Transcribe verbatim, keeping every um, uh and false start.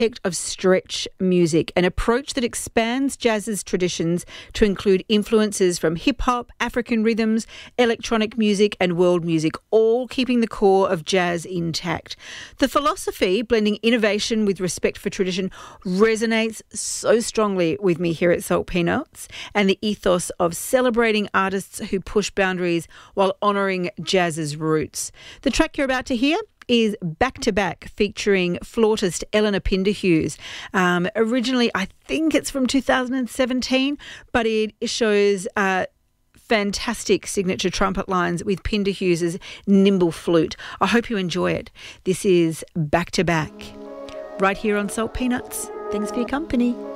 of stretch music, an approach that expands jazz's traditions to include influences from hip-hop, African rhythms, electronic music and world music, all keeping the core of jazz intact. The philosophy, blending innovation with respect for tradition, resonates so strongly with me here at Salt Peanuts, and the ethos of celebrating artists who push boundaries while honouring jazz's roots. The track you're about to hear is Back to Back, featuring flautist Eleanor Pinderhughes. Um, originally, I think it's from two thousand seventeen, but it shows uh, fantastic signature trumpet lines with Pinderhughes's nimble flute. I hope you enjoy it. This is Back to Back, right here on Salt Peanuts. Thanks for your company.